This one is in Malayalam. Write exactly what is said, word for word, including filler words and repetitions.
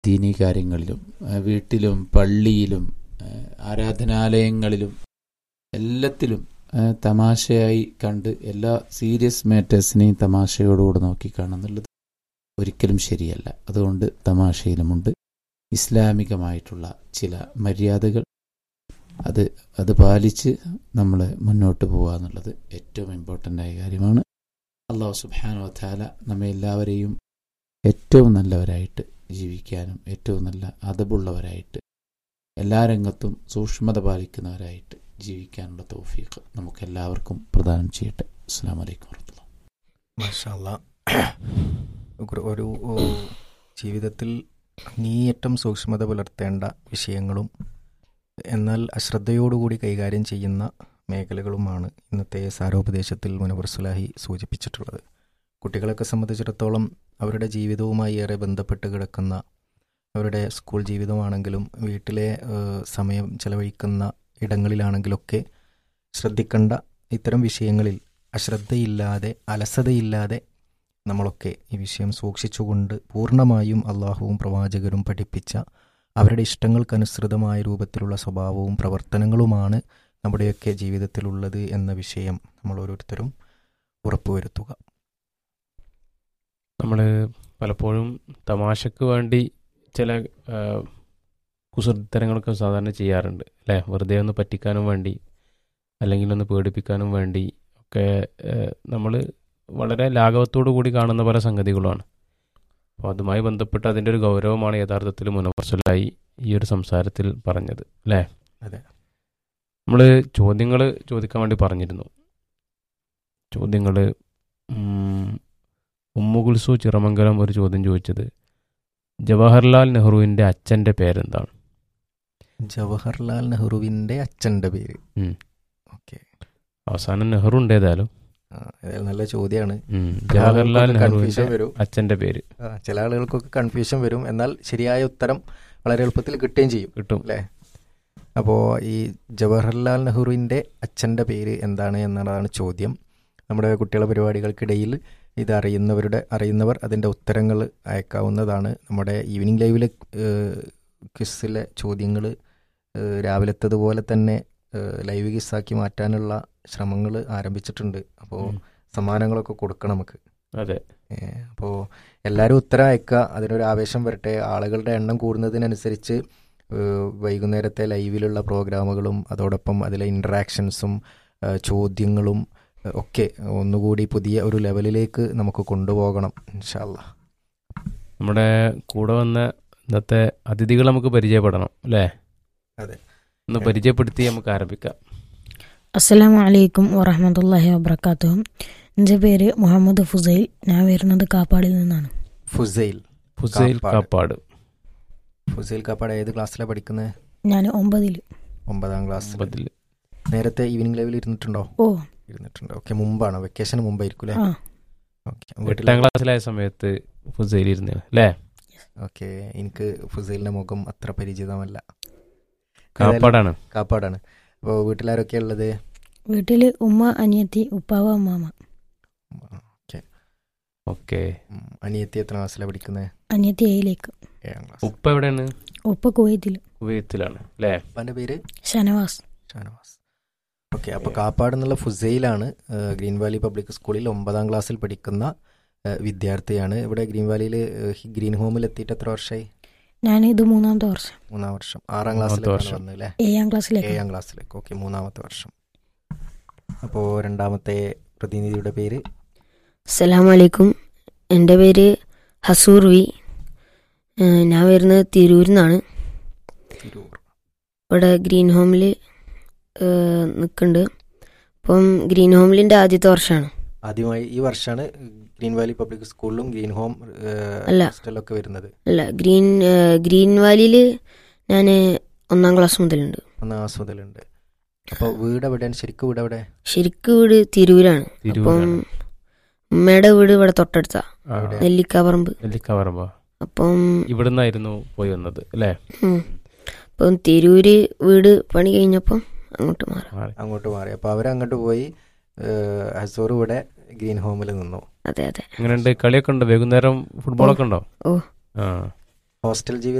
ദീനീ കാര്യങ്ങളിലും വീട്ടിലും പള്ളിയിലും ആരാധനാലയങ്ങളിലും എല്ലാത്തിലും തമാശയായി കണ്ട് എല്ലാ സീരിയസ് മാറ്റേഴ്സിനെയും തമാശയോടുകൂടെ നോക്കിക്കാണുന്നുള്ളത് ഒരിക്കലും ശരിയല്ല. അതുകൊണ്ട് തമാശയിലുമുണ്ട് ഇസ്ലാമികമായിട്ടുള്ള ചില മര്യാദകൾ. അത് അത് പാലിച്ച് നമ്മൾ മുന്നോട്ട് പോകുക എന്നുള്ളത് ഏറ്റവും ഇമ്പോർട്ടൻ്റ് ആയ കാര്യമാണ്. അല്ലാഹു സുബ്ഹാനഹു വ തആല നമ്മെ എല്ലാവരെയും ഏറ്റവും നല്ലവരായിട്ട് ജീവിക്കാനും ഏറ്റവും നല്ല അദബുള്ളവരായിട്ട് എല്ലാ രംഗത്തും സൂക്ഷ്മത പാലിക്കുന്നവരായിട്ട് ജീവിക്കാനുള്ള തൗഫീഖ് നമുക്ക് എല്ലാവർക്കും പ്രദാനം ചെയ്യട്ടെ. അസ്സലാമു അലൈക്കും വറഹ്മത്തുള്ളാഹി. മാഷാ അല്ലാഹ്. ഒരു ജീവിതത്തിൽ അങ്ങേയറ്റം സൂക്ഷ്മത പുലർത്തേണ്ട വിഷയങ്ങളും എന്നാൽ അശ്രദ്ധയോടുകൂടി കൈകാര്യം ചെയ്യുന്ന മേഖലകളുമാണ് ഇന്നത്തെ സാരോപദേശത്തിൽ മുനവ്വർ സ്വലാഹി സൂചിപ്പിച്ചിട്ടുള്ളത്. കുട്ടികളെയൊക്കെ സംബന്ധിച്ചിടത്തോളം അവരുടെ ജീവിതവുമായി ഏറെ ബന്ധപ്പെട്ട് കിടക്കുന്ന, അവരുടെ സ്കൂൾ ജീവിതമാണെങ്കിലും വീട്ടിലെ സമയം ചെലവഴിക്കുന്ന ഇടങ്ങളിലാണെങ്കിലൊക്കെ ശ്രദ്ധിക്കേണ്ട ഇത്തരം വിഷയങ്ങളിൽ അശ്രദ്ധയില്ലാതെ അലസതയില്ലാതെ നമ്മളൊക്കെ ഈ വിഷയം സൂക്ഷിച്ചുകൊണ്ട് പൂർണ്ണമായും അള്ളാഹുവും പ്രവാചകരും പഠിപ്പിച്ച അവരുടെ ഇഷ്ടങ്ങൾക്കനുസൃതമായ രൂപത്തിലുള്ള സ്വഭാവവും പ്രവർത്തനങ്ങളുമാണ് നമ്മുടെയൊക്കെ ജീവിതത്തിലുള്ളത് എന്ന വിഷയം നമ്മൾ ഓരോരുത്തരും ഉറപ്പുവരുത്തുക. നമ്മൾ പലപ്പോഴും തമാശക്ക് വേണ്ടി ചില കുസൃത്തരങ്ങളൊക്കെ സാധാരണ ചെയ്യാറുണ്ട് അല്ലേ? വെറുതെ ഒന്ന് പറ്റിക്കാനും വേണ്ടി അല്ലെങ്കിൽ ഒന്ന് പേടിപ്പിക്കാനും വേണ്ടി ഒക്കെ നമ്മൾ വളരെ ലാഘവത്തോടു കൂടി കാണുന്ന പല സംഗതികളുമാണ്. അപ്പോൾ അതുമായി ബന്ധപ്പെട്ട് അതിൻ്റെ ഒരു ഗൗരവമാണ് യഥാർത്ഥത്തിൽ മുനവ്വർ സ്വലാഹി ഈ ഒരു സംസാരത്തിൽ പറഞ്ഞത് അല്ലേ? അതെ. നമ്മൾ ചോദ്യങ്ങൾ ചോദിക്കാൻ വേണ്ടി പറഞ്ഞിരുന്നു. ചോദ്യങ്ങൾ ഉമ്മുകുൽസു ചിറമംഗലം ഒരു ചോദ്യം ചോദിച്ചത്, ജവഹർലാൽ നെഹ്റുവിൻ്റെ അച്ഛൻ്റെ പേരെന്താണ്? ജവഹർലാൽ നെഹ്റുവിൻ്റെ അച്ഛൻ്റെ പേര് ഓക്കെ, അവസാനം നെഹ്റു ഉണ്ട്. ഏതായാലും നല്ല ചോദ്യമാണ്. ജവഹർലാൽ നെഹ്റുവിൻ്റെ അച്ഛൻ്റെ പേര് ചില ആളുകൾക്കൊക്കെ കൺഫ്യൂഷൻ വരും, എന്നാൽ ശരിയായ ഉത്തരം വളരെ എളുപ്പത്തിൽ കിട്ടുകയും ചെയ്യും കിട്ടും അല്ലേ? അപ്പോൾ ഈ ജവഹർലാൽ നെഹ്റുവിൻ്റെ അച്ഛൻ്റെ പേര് എന്താണ് എന്നതാണ് ചോദ്യം. നമ്മുടെ കുട്ടികളുടെ പരിപാടികൾക്കിടയിൽ ഇത് അറിയുന്നവരുടെ അറിയുന്നവർ അതിൻ്റെ ഉത്തരങ്ങൾ അയക്കാവുന്നതാണ്. നമ്മുടെ ഈവനിങ് ലൈവിലെ ക്വിസിലെ ചോദ്യങ്ങൾ രാവിലത്തതുപോലെ തന്നെ ലൈവ് ക്വിസാക്കി മാറ്റാനുള്ള ശ്രമങ്ങൾ ആരംഭിച്ചിട്ടുണ്ട്. അപ്പോൾ സമ്മാനങ്ങളൊക്കെ കൊടുക്കണം നമുക്ക്. അതെ. അപ്പോൾ എല്ലാവരും ഉത്തരം അയക്കുക, അതിനൊരു ആവേശം വരട്ടെ. ആളുകളുടെ എണ്ണം കൂടുന്നതിനനുസരിച്ച് വൈകുന്നേരത്തെ ലൈവിലുള്ള പ്രോഗ്രാമുകളും അതോടൊപ്പം അതിലെ ഇൻട്രാക്ഷൻസും ചോദ്യങ്ങളും ഒക്കെ ഒന്നുകൂടി പുതിയ ഒരു ലെവലിലേക്ക് നമുക്ക് കൊണ്ടുപോകണം ഇൻഷാ അല്ലാഹ്. നമ്മുടെ കൂടെ വന്ന ഇന്നത്തെ അതിഥികൾ നമുക്ക് പരിചയപ്പെടണം അല്ലേ? അതെ, ഒന്ന് പരിചയപ്പെടുത്തി നമുക്ക് ആരംഭിക്കാം. അസ്സലാമു അലൈക്കും വറഹ്മത്തുള്ളാഹി വബറകാതുഹു. എൻ്റെ പേര് മുഹമ്മദ് ഫുസൈൽ. ഞാൻ വരുന്നത് കാപ്പാടിൽ നിന്നാണ്. ഫുസൈൽ ഫുസൈൽ കാപ്പാട്. ഫുസൈൽ കാപ്പാട് ഏത് ക്ലാസ്സിലാണ് പഠിക്കുന്നത്? ഞാൻ ഒമ്പതിൽ. ഒമ്പതാം ക്ലാസ്. ഒമ്പതിൽ. നേരത്തെ ഈവനിങ് ലൈവിൽ ഇരുന്നിട്ടുണ്ടോ? ഓ ഇരുന്നിട്ടുണ്ട്. ഓക്കെ, മുമ്പാണ്, വെക്കേഷന് മുമ്പായിരിക്കും അല്ലേ? എട്ടാം ക്ലാസ്സിലായ സമയത്ത് ഫുസൈൽ ഇരുന്നു അല്ലേ? ഓക്കെ, എനിക്ക് ഫുസൈലിന്റെ മുഖം അത്ര പരിചിതമല്ല. കാപ്പാടാണ്. കാപ്പാടാണ്. അപ്പോൾ വീട്ടിലാരൊക്കെയാ ഉള്ളത്? വീട്ടിൽ ഉമ്മ, അനിയത്തി, ഉപ്പാവ, മാമ. Okay okay. അനിയത്തി എത്ര ക്ലാസ്സിലാണ് പഠിക്കുന്നത്? അനിയത്തി ഏഴിലേക്ക്. ഏഴാം ക്ലാസ്. ഉപ്പ എവിടെയാണ്? ഉപ്പ കുവൈത്തിൽ. കുവൈത്തിലാണ് അല്ലേ? ഉപ്പാന്റെ പേര് ഷനവാസ്. ഷാനവാസ്. ഓക്കെ, അപ്പോൾ കാപ്പാട് എന്നുള്ള ഫുസൈലാണ് ഗ്രീൻ വാലി പബ്ലിക് സ്കൂളിൽ ഒമ്പതാം ക്ലാസ്സിൽ പഠിക്കുന്ന വിദ്യാർത്ഥിയാണ്. ഇവിടെ ഗ്രീൻ വാലിയിൽ ഗ്രീൻ ഹോമിൽ എത്തിയിട്ട് എത്ര വർഷമായി? ഞാൻ ഇത് മൂന്നാമത്തെ വർഷം. മൂന്നാം വർഷം. ആറാം ക്ലാസ്സിലേക്ക് വന്നു അല്ലേ? ഏഴാം ക്ലാസ്സിലേക്ക്. ഏഴാം ക്ലാസ്സിലേക്ക്. ഓക്കെ, മൂന്നാമത്തെ വർഷം. അപ്പോൾ രണ്ടാമത്തെ പ്രതിനിധിയുടെ പേര്? അസ്സലാമു അലൈക്കും. എൻ്റെ പേര് ഹസൂർ വി. ഞാൻ വരുന്നത് തിരൂരിൽ നിന്നാണ്. തിരൂർ. ഇവിടെ ഗ്രീൻ ഹോമിൽ നിൽക്കുന്നുണ്ട്. അപ്പം ഗ്രീൻ ഹോമിലിൻ്റെ ആദ്യത്തെ വർഷമാണ്. ആദ്യമായി ഈ വർഷമാണ് ഗ്രീൻ വാലി പബ്ലിക് സ്കൂളിലും ഗ്രീൻ ഹോം അല്ല ഹോസ്റ്റലൊക്കെ വരുന്നത്? അല്ല, ഗ്രീൻ ഗ്രീൻ വാലിയിൽ ഞാൻ ഒന്നാം ക്ലാസ് മുതലുണ്ട്. ഒന്നാം ക്ലാസ് മുതലുണ്ട്. അപ്പോൾ വീട് എവിടെയാണ്? ശരിക്കും വീട് എവിടെ? ശരിക്കും വീട് തിരൂരാണ്. അപ്പം ഉമ്മയുടെ വീട് ഇവിടെ തൊട്ടടുത്താ, നെല്ലിക്കാപറമ്പ്. നെല്ലിക്കാപറമ്പ്. അപ്പം ഇവിടുന്നായിരുന്നു പോയി വന്നത് അല്ലേ? അപ്പം തിരൂര് വീട് പണി കഴിഞ്ഞപ്പം അങ്ങോട്ട് മാറി അങ്ങോട്ട് മാറി അപ്പോൾ അവരങ്ങോട്ട് പോയി. ഹസൂർ ഇവിടെ ഗ്രീൻ ഹോമിൽ നിന്നു. അതെ അതെ. എങ്ങനെയുണ്ട്? കളിയൊക്കെ ഉണ്ടോ? വൈകുന്നേരം ഫുട്ബോളൊക്കെ ഉണ്ടോ? ഓ ആ. ഹോസ്റ്റൽ ജീവിതം